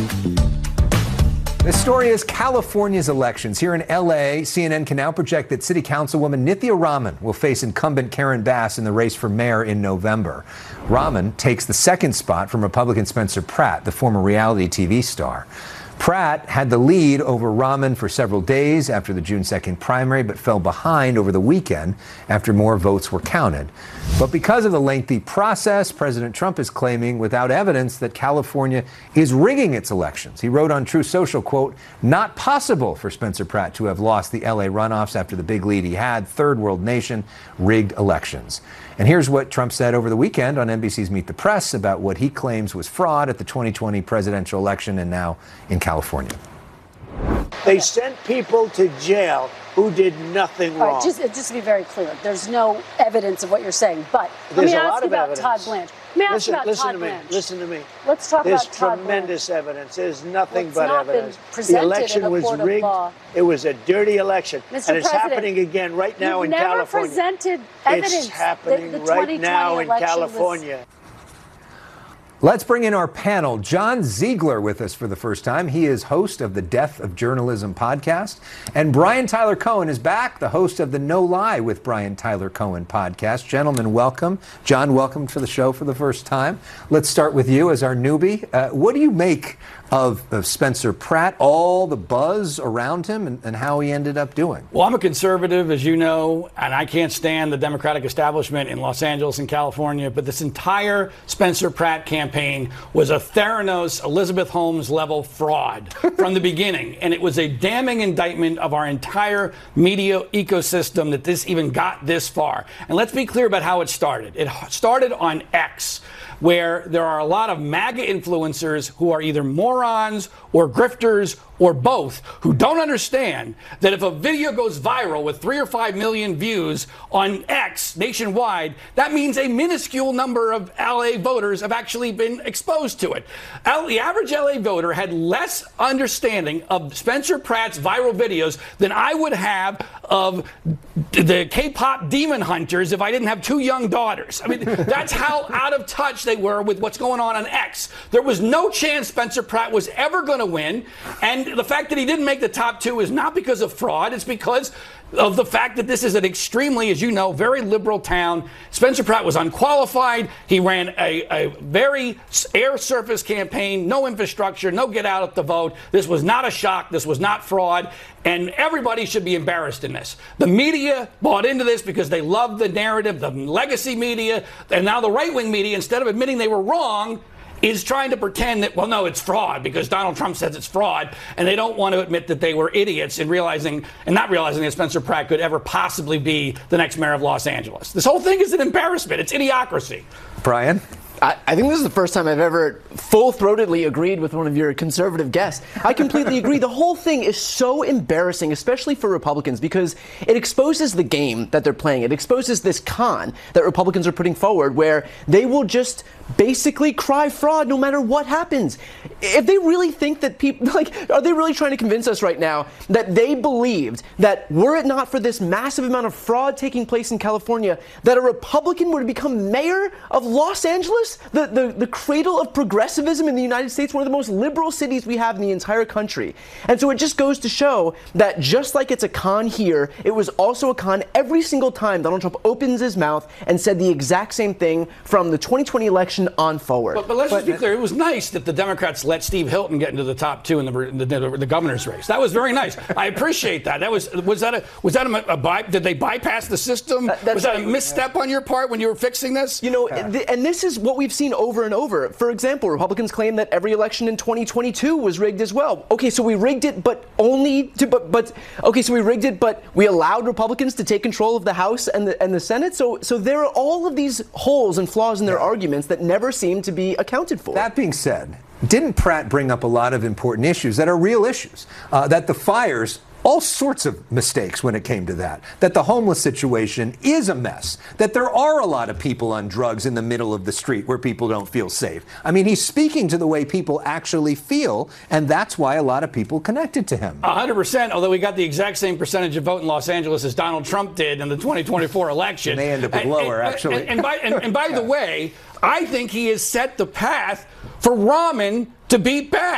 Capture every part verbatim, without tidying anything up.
The story is California's elections. Here in L A, C N N can now project that City Councilwoman Nithya Raman will face incumbent Karen Bass in the race for mayor in November. Raman takes the second spot from Republican Spencer Pratt, the former reality T V star. Pratt had the lead over Raman for several days after the June second primary, but fell behind over the weekend after more votes were counted. But because of the lengthy process, President Trump is claiming without evidence that California is rigging its elections. He wrote on True Social, quote, "Not possible for Spencer Pratt to have lost the L A runoffs after the big lead he had. Third world nation, rigged elections." And here's what Trump said over the weekend on N B C's Meet the Press about what he claims was fraud at the twenty twenty presidential election and now in California. They sent people to jail who did nothing All wrong. right, just, just to be very clear, there's no evidence of what you're saying. But There's let me a ask lot you of about evidence. Todd Blanche. Let me ask listen, you about listen Todd to me. Blanche. Listen to me. Let's talk There's about Todd tremendous Blanche. evidence. There's nothing Well, it's but not been evidence. The presented election in a was court of rigged. law. It was a dirty election, Mister and it's President, happening again right now You've in never California. presented evidence It's happening that the right now in election was- California. Let's bring in our panel. John Ziegler with us for the first time. He is host of the Death of Journalism podcast. And Brian Tyler Cohen is back, the host of the No Lie with Brian Tyler Cohen podcast. Gentlemen, welcome. John, welcome to the show for the first time. Let's start with you as our newbie. Uh, what do you make of, of Spencer Pratt, all the buzz around him, and, and how he ended up doing? Well, I'm a conservative, as you know, and I can't stand the Democratic establishment in Los Angeles and California, but this entire Spencer Pratt campaign was a Theranos, Elizabeth Holmes level fraud from the beginning. And it was a damning indictment of our entire media ecosystem that this even got this far. And let's be clear about how it started. It started on X, where there are a lot of MAGA influencers who are either morons or grifters or both, who don't understand that if a video goes viral with three or five million views on X nationwide, that means a minuscule number of L A voters have actually been exposed to it. The average L A voter had less understanding of Spencer Pratt's viral videos than I would have of the K-pop Demon Hunters if I didn't have two young daughters. I mean, that's how out of touch they were with what's going on on X. There was no chance Spencer Pratt was ever going to win, and the fact that he didn't make the top two is not because of fraud. It's because of the fact that this is an extremely, as you know, very liberal town. Spencer Pratt was unqualified. He ran a, a very air surface campaign, no infrastructure, no get out at the vote. This was not a shock. This was not fraud. And everybody should be embarrassed in this. The media bought into this because they love the narrative, the legacy media, and now the right-wing media, instead of admitting they were wrong, is trying to pretend that, well, no, it's fraud because Donald Trump says it's fraud, and they don't want to admit that they were idiots in realizing and not realizing that Spencer Pratt could ever possibly be the next mayor of Los Angeles. This whole thing is an embarrassment. It's idiocracy. Brian? I, I think this is the first time I've ever full-throatedly agreed with one of your conservative guests. I completely agree. The whole thing is so embarrassing, especially for Republicans, because it exposes the game that they're playing. It exposes this con that Republicans are putting forward where they will just basically cry fraud no matter what happens. If they really think that people, like, are they really trying to convince us right now that they believed that were it not for this massive amount of fraud taking place in California, that a Republican would become mayor of Los Angeles? The, the, the cradle of progressivism in the United States, one of the most liberal cities we have in the entire country. And so it just goes to show that just like it's a con here, it was also a con every single time Donald Trump opens his mouth and said the exact same thing from the twenty twenty election on forward. But, but let's but, just be clear. It was nice that the Democrats let Steve Hilton get into the top two in the, the, the, the governor's race. That was very nice. I appreciate that. That was was that a was that a, a by, did they bypass the system? That, was that a misstep on your part when you were fixing this? You know, yeah. th- and this is what we've seen over and over. For example, Republicans claim that every election in twenty twenty-two was rigged as well. Okay, so we rigged it, but only to, but, but, okay, so we rigged it, but we allowed Republicans to take control of the House and the, and the Senate. So, so there are all of these holes and flaws in their arguments that never seem to be accounted for. That being said, didn't Pratt bring up a lot of important issues that are real issues? Uh, that the fires, all sorts of mistakes when it came to that. That the homeless situation is a mess. That there are a lot of people on drugs in the middle of the street where people don't feel safe. I mean, he's speaking to the way people actually feel, and that's why a lot of people connected to him. one hundred percent, although we got the exact same percentage of vote in Los Angeles as Donald Trump did in the twenty twenty-four election. And they end up with lower, and, actually. And, and by, and, and by yeah. the way, I think he has set the path for Raman to beat Bass.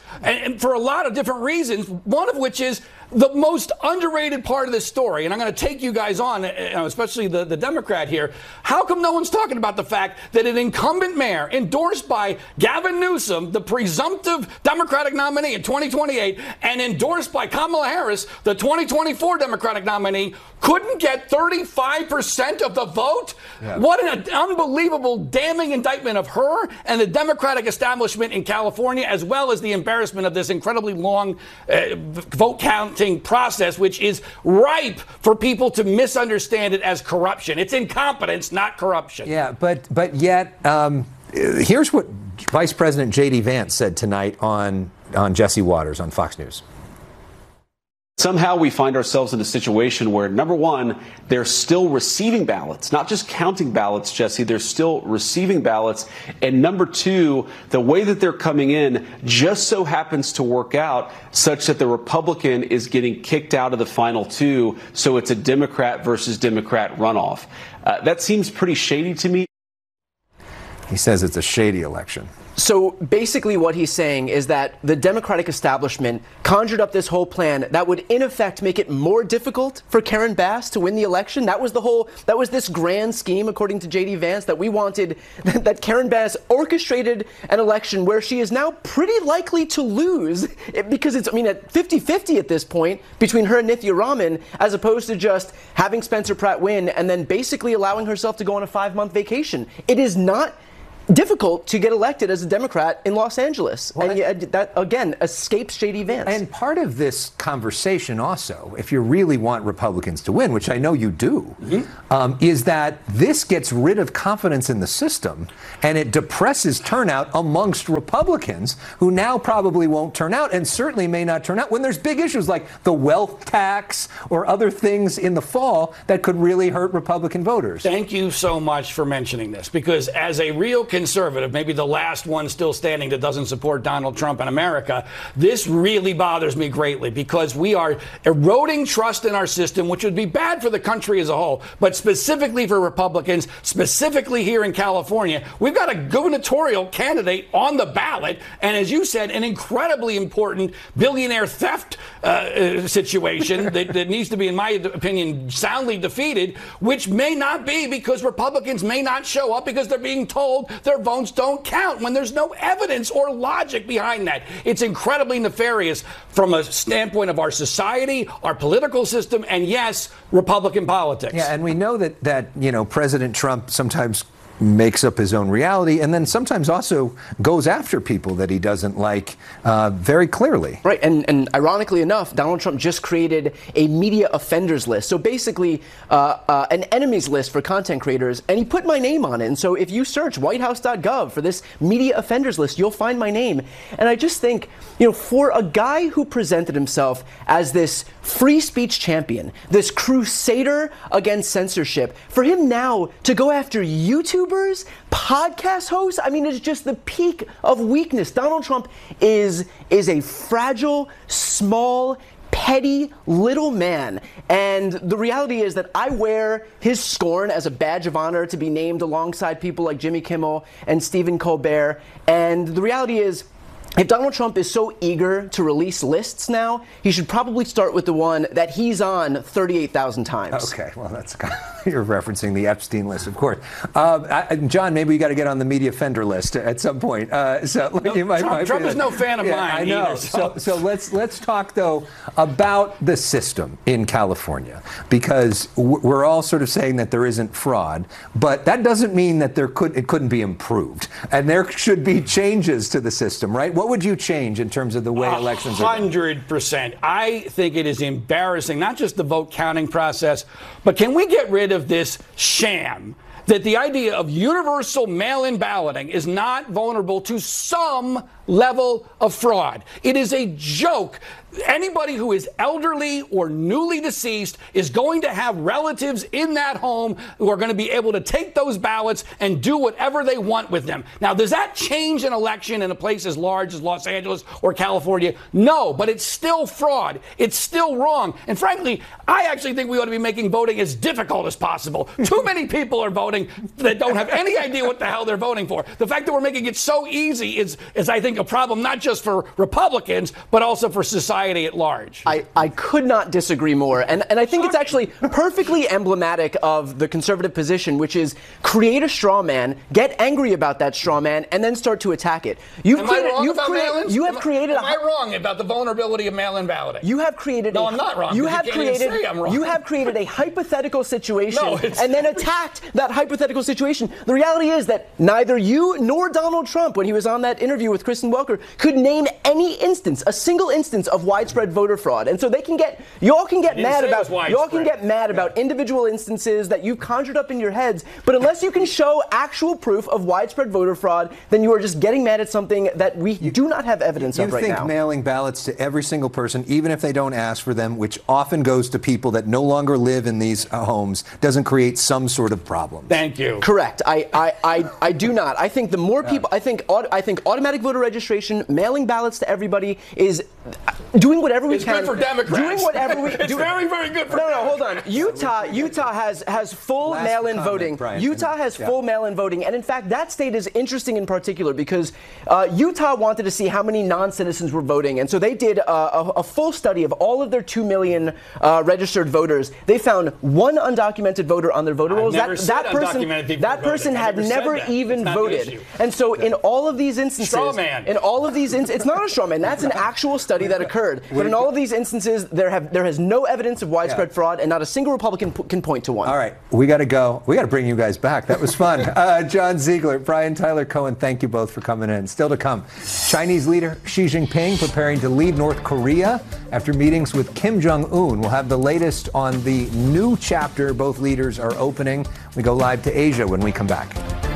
and, and for a lot of different reasons, one of which is the most underrated part of this story, and I'm going to take you guys on, you know, especially the, the Democrat here. How come no one's talking about the fact that an incumbent mayor endorsed by Gavin Newsom, the presumptive Democratic nominee in twenty twenty-eight, and endorsed by Kamala Harris, the twenty twenty-four Democratic nominee, couldn't get thirty-five percent of the vote? Yeah. What an unbelievable damning indictment of her and the Democratic establishment in California, as well as the embarrassment of this incredibly long uh, vote count process, which is ripe for people to misunderstand it as corruption. It's incompetence, not corruption. Yeah, but but yet, um, here's what Vice President J D Vance said tonight on on Jesse Waters on Fox News. Somehow we find ourselves in a situation where, number one, they're still receiving ballots, not just counting ballots, Jesse, they're still receiving ballots. And number two, the way that they're coming in just so happens to work out such that the Republican is getting kicked out of the final two. So it's a Democrat versus Democrat runoff. Uh, that seems pretty shady to me. He says it's a shady election. So basically what he's saying is that the Democratic establishment conjured up this whole plan that would in effect make it more difficult for Karen Bass to win the election. That was the whole, that was this grand scheme, according to J D Vance, that we wanted, that Karen Bass orchestrated an election where she is now pretty likely to lose because it's, I mean, at fifty-fifty at this point between her and Nithya Raman, as opposed to just having Spencer Pratt win and then basically allowing herself to go on a five-month vacation. It is not difficult to get elected as a Democrat in Los Angeles. Well, and yet that, again, escapes J D Vance. And part of this conversation also, if you really want Republicans to win, which I know you do, mm-hmm. um, is that this gets rid of confidence in the system and it depresses turnout amongst Republicans who now probably won't turn out and certainly may not turn out when there's big issues like the wealth tax or other things in the fall that could really hurt Republican voters. Thank you so much for mentioning this, because as a real conservative, maybe the last one still standing that doesn't support Donald Trump in America, this really bothers me greatly because we are eroding trust in our system, which would be bad for the country as a whole, but specifically for Republicans, specifically here in California. We've got a gubernatorial candidate on the ballot, and as you said, an incredibly important billionaire theft uh, situation that, that needs to be, in my opinion, soundly defeated, which may not be because Republicans may not show up because they're being told their votes don't count when there's no evidence or logic behind that. It's incredibly nefarious from a standpoint of our society, our political system, and yes, Republican politics. Yeah, and we know that, that you know, President Trump sometimes makes up his own reality and then sometimes also goes after people that he doesn't like uh, very clearly. Right, and, and ironically enough, Donald Trump just created a media offenders list. So basically uh, uh, an enemies list for content creators, and he put my name on it. And so if you search white house dot gov for this media offenders list, you'll find my name. And I just think, you know, for a guy who presented himself as this free speech champion, this crusader against censorship, for him now to go after YouTube podcast hosts, I mean, it's just the peak of weakness. Donald Trump is is a fragile, small, petty little man. And the reality is that I wear his scorn as a badge of honor to be named alongside people like Jimmy Kimmel and Stephen Colbert. And the reality is, if Donald Trump is so eager to release lists now, he should probably start with the one that he's on thirty-eight thousand times. Okay, well, that's kind of, you're referencing the Epstein list, of course. Uh, I, John, maybe we got to get on the media offender list at some point. Uh, so no, you might, Trump, might Trump is no fan of yeah, mine. I know. Either, so. so, so let's let's talk though about the system in California, because we're all sort of saying that there isn't fraud, but that doesn't mean that there could it couldn't be improved, and there should be changes to the system, right? What would you change in terms of the way elections are one hundred percent. I think it is embarrassing, not just the vote counting process, but can we get rid of this sham that the idea of universal mail-in balloting is not vulnerable to some level of fraud? It is a joke. Anybody who is elderly or newly deceased is going to have relatives in that home who are going to be able to take those ballots and do whatever they want with them. Now, does that change an election in a place as large as Los Angeles or California? No, but it's still fraud. It's still wrong. And frankly, I actually think we ought to be making voting as difficult as possible. Too many people are voting that don't have any idea what the hell they're voting for. The fact that we're making it so easy is, is I think, a problem not just for Republicans, but also for society at large. I, I could not disagree more. And, and I think it's actually perfectly emblematic of the conservative position, which is create a straw man, get angry about that straw man, and then start to attack it. You've Am created, I wrong you've about created, mail-ins? You have am created I, am a, I wrong about the vulnerability of mail-in balloting? You have created No, a, I'm not wrong. You You have can't even created say I'm wrong. You have created a hypothetical situation No, it's- and then attacked that hypothetical situation. The reality is that neither you nor Donald Trump, when he was on that interview with Kristen Welker, could name any instance, a single instance of widespread voter fraud. And so they can get, y'all can get mad about, y'all can get mad about individual instances that you've conjured up in your heads. But unless you can show actual proof of widespread voter fraud, then you are just getting mad at something that we you, do not have evidence of right now. You think mailing ballots to every single person, even if they don't ask for them, which often goes to people that no longer live in these uh, homes, doesn't create some sort of problem? Thank you. Correct. I, I, I, I do not. I think the more people, I think, I think automatic voter registration, mailing ballots to everybody is doing whatever we it's can. It's good for Democrats. Doing whatever we. It's do, very, very good for. No, no, hold on. Utah, Utah has has full Last mail-in comment, voting. Brian. Utah has Yeah. full mail-in voting, and in fact, that state is interesting in particular because uh, Utah wanted to see how many non-citizens were voting, and so they did uh, a, a full study of all of their two million uh, registered voters. They found one undocumented voter on their voter rolls. Never That, said that person, undocumented people that voted. person I had never said never that. even It's not the voted. issue. And so, in all of these instances, Straw man. in all of these, in, it's not a straw man. That's an actual study that occurred. But in all of these instances, there have there has no evidence of widespread Yeah. fraud, and not a single Republican p- can point to one. All right, we got to go. We got to bring you guys back. That was fun. uh, John Ziegler, Brian Tyler Cohen, thank you both for coming in. Still to come, Chinese leader Xi Jinping preparing to leave North Korea after meetings with Kim Jong-un. We'll have the latest on the new chapter both leaders are opening. We go live to Asia when we come back.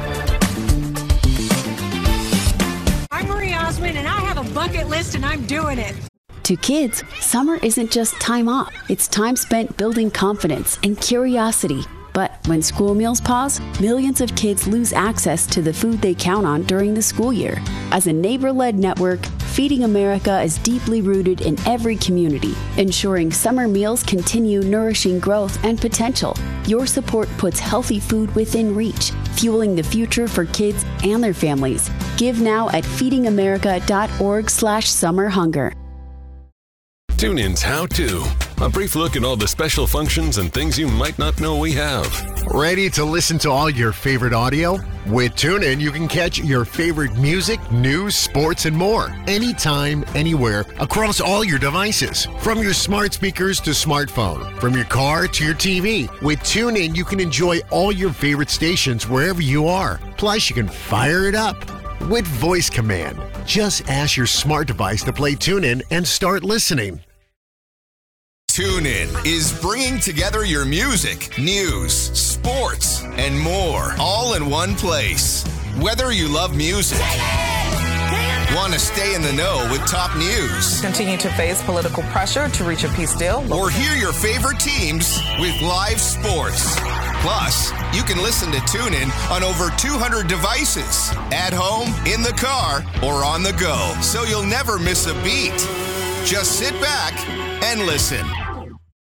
I'm Marie Osmond, and I have a bucket list, and I'm doing it. To kids, summer isn't just time off. It's time spent building confidence and curiosity. But when school meals pause, millions of kids lose access to the food they count on during the school year. As a neighbor-led network, Feeding America is deeply rooted in every community, ensuring summer meals continue nourishing growth and potential. Your support puts healthy food within reach, fueling the future for kids and their families. Give now at feeding america dot org slash summer hunger. TuneIn's How To. A brief look at all the special functions and things you might not know we have. Ready to listen to all your favorite audio? With TuneIn, you can catch your favorite music, news, sports, and more. Anytime, anywhere, across all your devices. From your smart speakers to smartphone. From your car to your T V. With TuneIn, you can enjoy all your favorite stations wherever you are. Plus, you can fire it up with voice command. Just ask your smart device to play TuneIn and start listening. TuneIn is bringing together your music, news, sports, and more, all in one place. Whether you love music, want to stay in the know with top news, continue to face political pressure to reach a peace deal, or hear your favorite teams with live sports. Plus, you can listen to TuneIn on over two hundred devices, at home, in the car, or on the go, so you'll never miss a beat. Just sit back and listen.